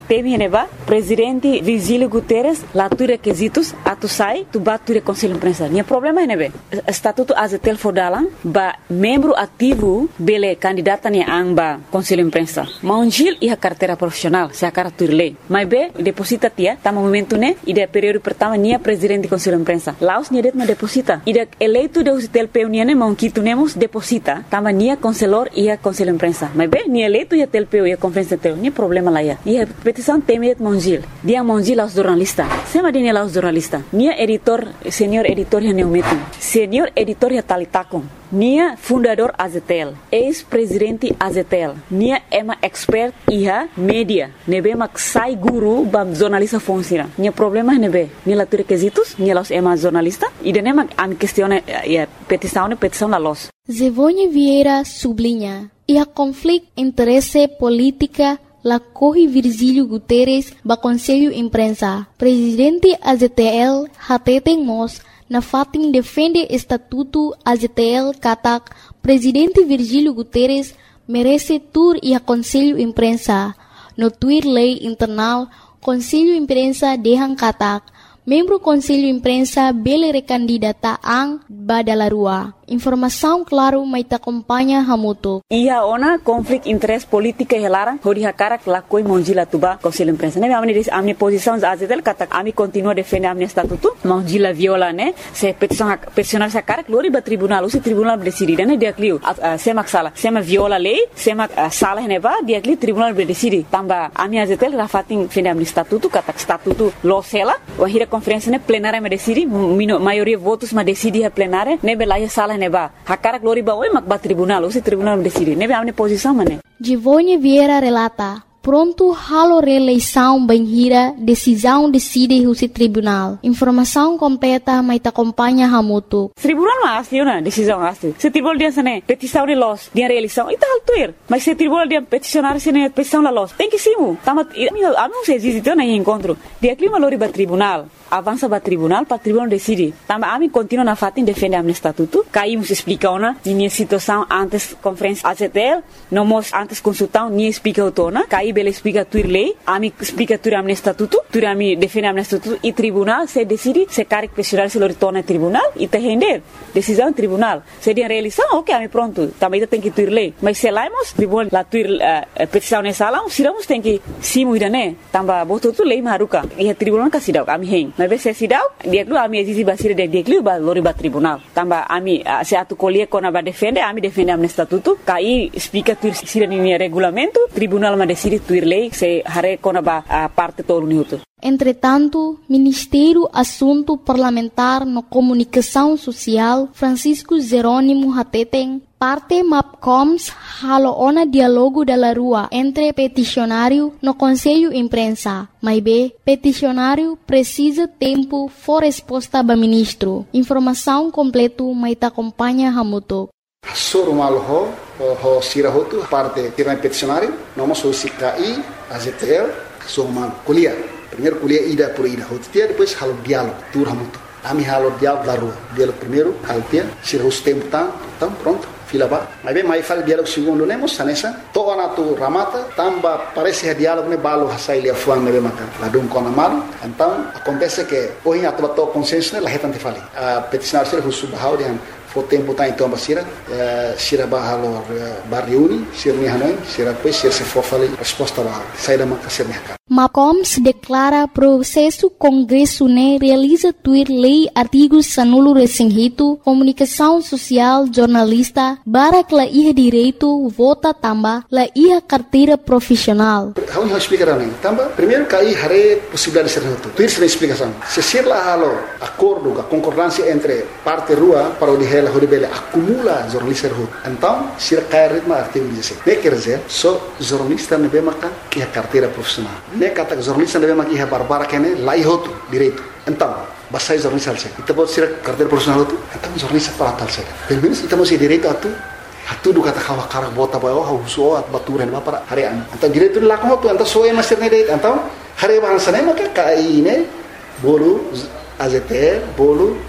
teme neba presidente Virgílio Guterres lá tu requisitos atu sai tu batu conselho de imprensa. Nia problema nebe estatuto azetel fodalang ba membro ativo bele candidata ni amba conselho de imprensa. Maunjil iha carteira profissional se a cartur lei. Mas be deposita tia tama momento ne ida período pertama nia presidente de conselho de imprensa. Laos nia det ma deposita. Ida eleito de usitel peu ne maunquito nemos deposita tama nia conselor iha conselho de imprensa. Mas be nia eleito ia tel peu ia conferência tel ni problema lá ia. Iha petição temet Maunjil. Dia Maunjil aos jornalista. Sema dinia aos jornalista. Nia editor senior editor ya neumetum. Senior editor ya talitakon. Nia fundador Azetel, ex-presidente Azetel. Nia ema expert iha media. Nebe mak sai guru bam jornalista funciona. Nia problema nebe. Nia latu requisitos, nia los ema jornalista. Ida nema am questione petição la los. Zevonha Vieira sublinha. Iha conflito interesse política la corre Virgílio Guterres ba Conselho Imprensa. Presidente AZTL hateten mos na fatin defende estatuto AZTL katak Presidente Virgílio Guterres merece tur e a Conselho Imprensa. No tuir lei internal Conselho Imprensa dehang katak membro Conselho Imprensa bele recandidata ang badalarua. Informação claro mai ta acompanha hamuto. Ia ona conflito interesse política e larang hodi hakara lakoi monjila tuba Conselho Imprensa. Ne amni posição azetel kata ami continua defender amni estatuto. Monjila viola ne se peticionar sa cara glori ba tribunal, o tribunal decide ne dia clio. Semak sala, sema viola lei, sema sala ne ba dia clio tribunal decide. Tamba ami azetel rafatin defender amni estatuto kata estatuto losela, o hira conferência ne plenária me decide, maioria votos ma decide a plenária, ne belaya sala neba hakara glori ba oi mak ba tribunal o tribunal decide nebe amne posição mane Givonha Vieira relata pronto halo reeleição banhira decisão decide o tribunal informação completa mai ta acompanha hamuto tribunal ma asli na decisão asli se tribunal dia sane petição de los dia reeleição ita altuir mas se tribunal dia peticionar sene petição la los tem que simu tamat anu se existe na encontro dia clima lori ba tribunal avança para tribunal decide. Tamba ami continua na fatin defende amne estatuto. Caímos explica ona minha situação antes conferência AZTL, nomos antes consultão ni explica autona. Caí bele explica tuir lei, ami explica tuir amne estatuto, tuir ami defende amne estatuto e tribunal se decide se cargo questionar se lo retorna tribunal e te render decisão tribunal. Se dia reeleição, ok, ami pronto. Também tem que tuir lei. Mas se laimos tribunal la tuir petição nessa sala, siramos tem que simu idane. Tamba botou tu lei maruka. E tribunal kasidau ami hen. Mas se sidau dia lu ami exige basir de dia lu ba lori ba tribunal tamba ami se atu colie kona ba defende ami defende amne estatuto kai explica tuir sira ni regulamento tribunal ma decide tuir lei se hare kona ba parte todo minuto. Entretanto, Ministério Assunto Parlamentar no Comunicação Social Francisco Jerônimo Hateten parte MAPCOMS halo ona dialogo da rua entre peticionário no Conselho Imprensa. Mas B, peticionário precisa tempo for resposta ba ministro. Informação completo mai ta acompanha hamuto. Sorumal ho sirahotu parte tiran peticionário, nós o CKI, AZTL, sorumal kuliah. Primeiro kuliah ida por ida, hotia depois halo diálogo, tur hamutu. Ami halo diálogo da rua. Diálogo primeiro, haltia, sirahus tempo tam pronto. Fila ba, mas bem mais fala diálogo segundo nemos sanessa, toa na tu ramata, tamba parece diálogo ne balo hasai lia fuang ne maka, ladung kona malu, então acontece que hoje a tua consenso ne lahetan te fali, a peticionário sira husu bahau dia fo tempo tá então basira, sira bahalo barriuni, sira ni hanoi, sira depois sira se for fali resposta bahau, sai da maka sira ni MAPCOMS declara processo Congresso ne realiza tuir lei artigos sanulo resinghito, comunicação social, jornalista, barak la iha direito, vota tamba, la iha carteira profissional. Vamos explicar também. Tamba, primeiro cair hare possibilidade de ser reto. Tuir se explicação. Se ser lá halo acordo, a concordância entre parte rua para o dihela horibele acumula jornalista rua. Então, se cair ritmo artigo 16. Ne quer dizer, só jornalista ne bemaka que a carteira profissional. Ne kata jornalista ne bemaka que a barbara kene lá ihoto direito. Então, basai jornalista alse. Ita pode ser carteira profissional tu. Então jornalista para tal se. Pelo menos ita mesti direito atu. Hatu do kata kawa karak bota bayo hauso at baturan ba para harian. Então direito lá como tu, então soe master ne direito. Então hare bahasa ne maka kai ne bolu AZTL bolu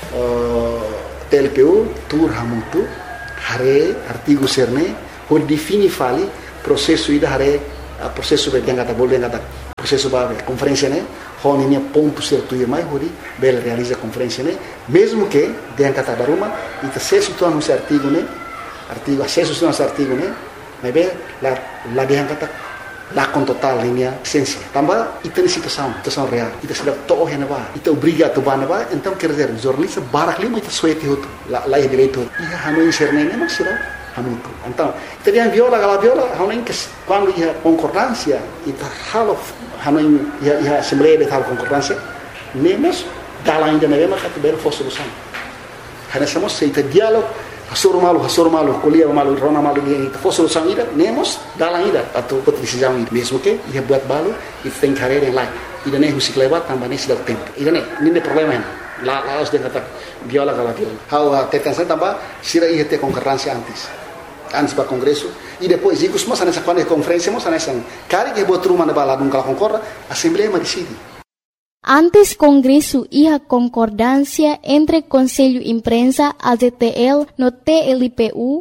TLPU tur hamutu hare artigo serne por defini fali processo ida hare processo be yang kata bolu yang kata processo vai conferência, né? Honinya ponto certo e mais hori, bela realiza conferência, né? Mesmo que dia kata baruma, ita acesso tu anu artigo, né? Artigo acesso tu anu artigo, né? Mas bem, lá dia kata lá com total linha essência. Também ita ni situação real. Ita sedap toh hena ba, ita obriga tu ba na ba, então quer dizer, jornalista barak lima ita suete hotu, lá é direito. Ia hanu inserne ne mas sira hamutu. Então, teriam viola, hanu que quando ia concordância, ita halo hanu ia assembleia de tal concordância, nemos dalam ainda na mesma categoria for solução. Hana somos seita diálogo, hasor malu, kuliah malu, rona malu dia for solução ida, nemos dalam ainda atau decisão ida. Mesmo que ia buat balu, ia tem carreira em lá. Ida nem husik lewat tambah nem sedang tempo. Ida nem problema. Lá os dia kata viola. Hau tetansa tambah sira ia ter concordância antes para congresso e depois digo mas nessa quando é conferência mas nessa cara que botou uma na bala nunca concorda a assembleia decide. Antes Congresso e a concordância entre Conselho Imprensa, AZTL, no TLPU,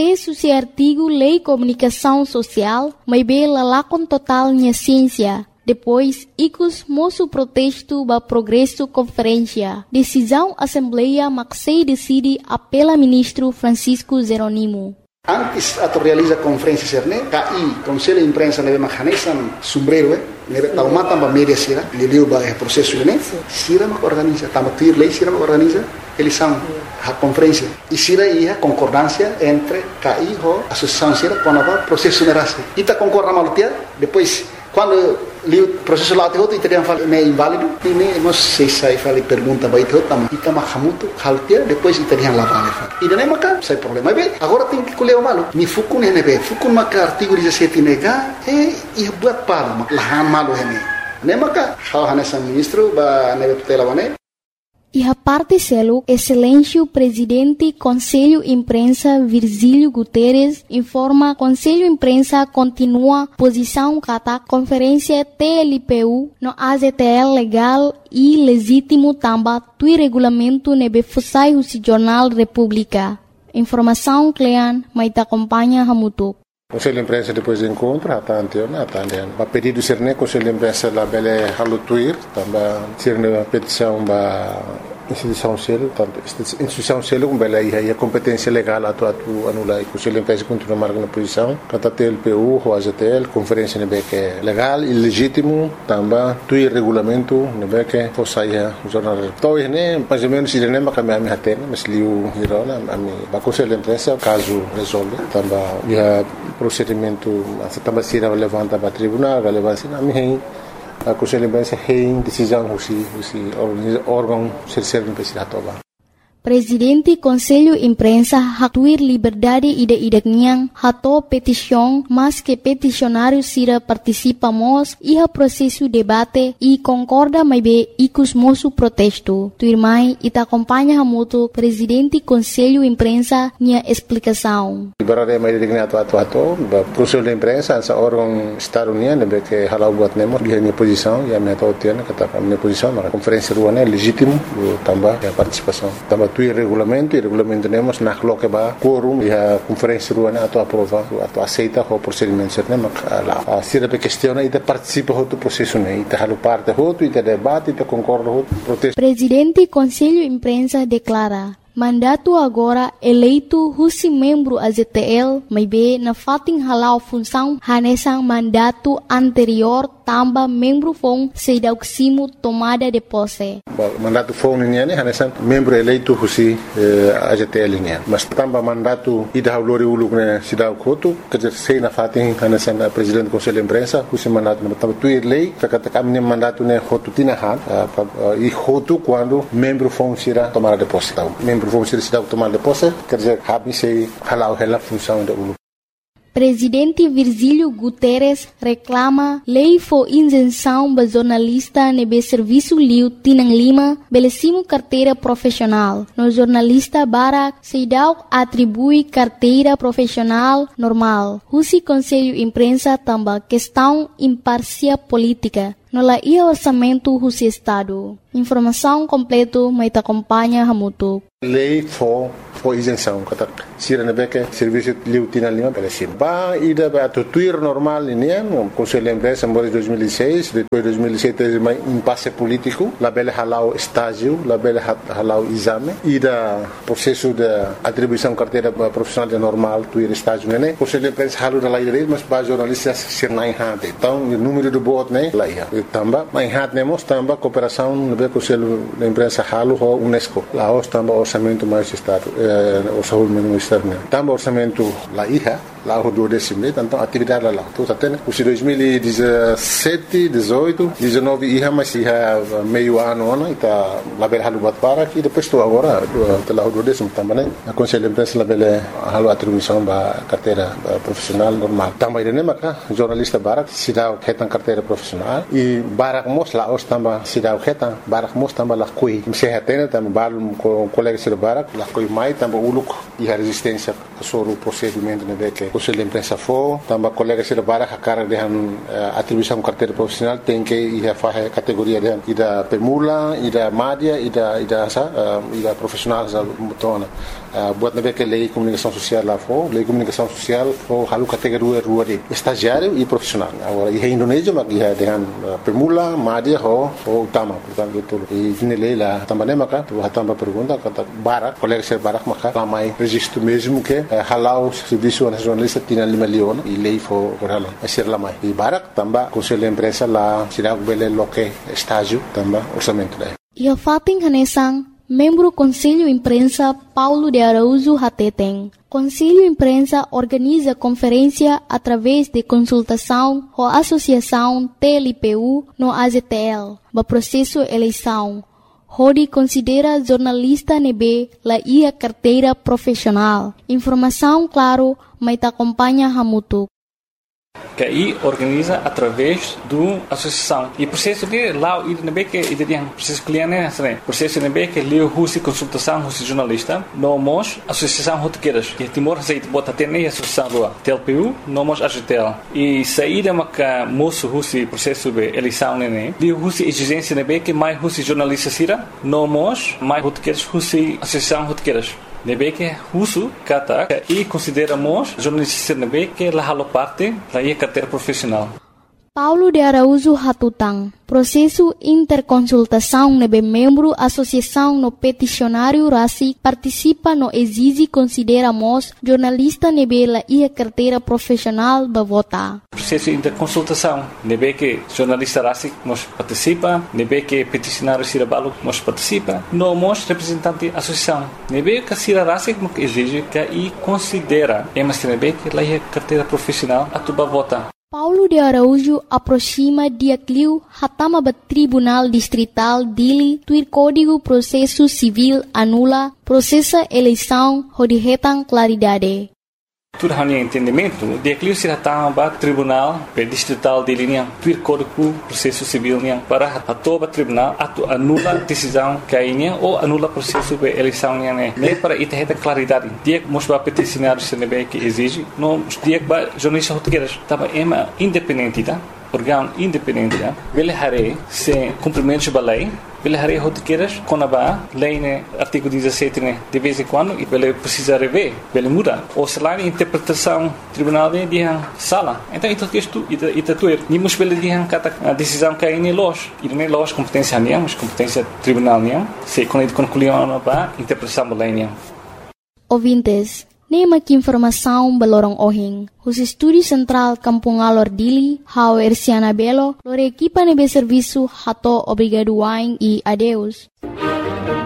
se artigo Lei Comunicação Social, mas bem lá com total minha ciência. Depois, icos moço protesto ba progresso conferência. Decisão Assembleia Maxei decide apela ministro Francisco Jeronimo. Antes atau realiza conferência serne, KI, Conselho de Imprensa nebe mahanesan sombrero, nebe taumata ba media sira, liliu ba processo ne, sira mak organiza, tama tuir lei sira mak organiza, eleição, a conferência. E sira ia concordância entre KI ho associação sira quando ba processo nerase. Ita concorda malutia, depois quando li o processo lá te outro e teriam falado é inválido, e nem não sei se aí falei pergunta vai ter outra, mas ita mahamuto haltia depois teriam lá vale. E daí maca sai problema. Bem, agora tem que colher o malo. Mi fukun hene be, fukun maca artigo 17 nega e buat pala, lahan malo hene. Nem maca, hal hanesa ministro ba nebe tutela wane. E a parte selo, Excelência Presidente Conselho Imprensa Virgílio Guterres informa Conselho Imprensa continua posição kata conferência TLPU no AZTL legal e legítimo tamba tui regulamento nebe fusai husi Jornal República. Informação Clean, mas te acompanha Hamutuk. Conselho de Imprensa depois do encontro, a pedido ser ne Conselho de Imprensa la bele halutuir, também ser ne petição ba instituição selo, tanto instituição selo com bele aí a competência legal atu anula e Conselho de Imprensa continua marcando a posição, kata TLPU, o AZTL, conferência nebe que é legal e legítimo, também tui regulamento nebe que fosse o jornal. Então né, mais ou menos ele nem macam a hatena, mas liu hirona a Conselho de Imprensa caso resolve, também procedimento também se levanta para tribunal, relevância na minha a Conselho de Imprensa tem decisão órgão ser investigador. Presidente Conselho Imprensa hatuir liberdade ida-idakniang hato petição, mas que peticionário sira participamos e a processo debate e concorda mais bem icos moço protesto. Tuirmai ita acompanha hamuto Presidente Conselho Imprensa nia explicação. Liberdade mais digna atu Conselho de Imprensa essa órgão Estado União nebe que halau buat nemo dia minha posição e a minha tautiana kata minha posição na conferência ruana legítimo também a participação também tu regulamento temos na que ba quorum e a conferência ruana atu aprova atu aceita o procedimento certo mas a sira pe questiona e participa do processo né e halu parte hoto e debate e concorda hoto protesto. Presidente Conselho Imprensa declara mandato agora eleito husi membro AZTL, mas bem na fating halau função hanesang mandato anterior tamba membro fong sedauksimo tomada de posse. Mandato fong niya hanesang membro eleito husi AZTL niya. Mas tamba mandato ida haulori uluk na sidauk hotu kajer sei na fating hanesang presidente Conselho de Imprensa husi mandato na tamba tuir lei katatam ni mandato ne hotu tinahan e hotu quando membro fong sira tomada de posse. Membro vão ser cidade tomar de posse, quer dizer, habem se halau a função da ULU. Presidente Virgílio Guterres reclama lei for isenção ba jornalista nebe serviço liu Tinang Lima belecimo carteira profissional. No jornalista Barak Seidau atribui carteira profissional normal. Husi Conselho Imprensa tamba questão imparcial política. no la ia orçamento do Estado. Informação completa mai te acompanha hamutuk. Lei for isenção, kata sira na beke serviço liutina lima pelasin. Ba ida ba tuir normal ini an Conselho Empresa em 2006, depois 2007 teve mais impasse político, la bela halau estágio, la bela halau exame, ida processo de atribuição carteira profissional de normal tuir estágio né. Conselho Empresa halu da laire, mas ba jornalistas sirnai hade. Então o número de bot né lá ia. Tamba mai hat nemos tamba cooperação no be Conselho Empresa halu ho UNESCO. Lá os tamba orçamento mais estado orçamento externo. Tamba orçamento lá ia, lá o 12º, então atividade lá. Tudo até né. Os 2017, 18, 19 ia mas ia meio ano né, tá lá bela halu bat para que depois estou agora lá o 12º tamba né. A Conselho Empresa lá bela halu atribuição ba carteira profissional normal. Tamba ide né maka jornalista barak sidau ketan carteira profissional e barak mos lá os tamba sidau ketan barak mos tamba lá kui. Se hatena tamba balum colega sir barak lá kui mai tamba uluk e a resistência sobre o procedimento né que o Conselho de Imprensa for tamba colega sir barak a cara de atribuição carteira profissional tem que ir a fazer categoria de ida permula ida média ida profissional za mutona buat na que lei comunicação social lá for lei comunicação social for halu categoria rua de estagiário e profissional agora e Indonésia mas ia dengan permula média ou utama portanto itu e nele lá também maka tu hatamba pergunta kata barak colega ser barak maka ramai registro mesmo que halau serviço nacionalista tinha 5 milhões e lei for halau ser lamai e barak tamba Conselho de Imprensa lá será bele loque estágio tamba orçamento daí ia fating hanesang membro Conselho Imprensa Paulo de Araújo Hateteng. Conselho Imprensa organiza conferência através de consultação com a Associação TLPU no AZTL, no processo eleição. Rodi considera jornalista nebe la ia carteira profissional. Informação claro, mas te acompanha hamutuk. Que aí organiza através do associação e processo que lá o IDNB que tem processo cliente né processo IDNB que leu russo consultação russo jornalista nós associação rotequeiras que Timor aceita bota ter nem associação do TLPU nós AGTL e saída maca moço russo processo de eleição né leu russo exigência IDNB que mais russo jornalista sira nós mais rotequeiras russo associação rotequeiras nebe que russo kata e consideramos jornalista nebe que lá halo parte da carteira profissional. Paulo de Araújo Hatutang, processo interconsultação nebe membro associação no peticionário RACI participa no exige consideramos jornalista nebe la ia carteira profissional ba vota. Processo interconsultação nebe que jornalista RACI nos participa, nebe que peticionário Sirabalo nos participa, nós representante associação nebe que Sira RACI que exige que e considera mas nebe que la ia carteira profissional a tuba vota. Paulo de Araújo aproxima dia cliu hatama ba Tribunal Distrital Dili tuir Código Processo Civil anula processa eleição hodihetan claridade. Tudo hanya entendimento dia cliu se hatama ba Tribunal Distrital Dili niang tuir Código Processo Civil niang para hatoba tribunal atu anula decisão kainya ou anula processo de eleição niang ne para itaheta claridade dia mosba peticionário CNB que exige no dia ba jornalista rotequeiras tava ema independente tá órgão independente tá vele hare se cumprimentos ba lei vele hare rotequeiras conaba lei né artigo 17 né de vez em quando e vele precisa rever vele muda ou se lá interpretação tribunal de dia sala então isso que isto tuer nimos vele dia kata a decisão que aí nós e nem nós competência niam competência tribunal niam se quando concluiu ba interpretação lei niam. Ouvintes, nema que informação balorong ohing. Os Estúdio Central Kampung Alor Dili, Hau Erciana Belo, lore equipa nebe serviço hato obrigado wain e adeus.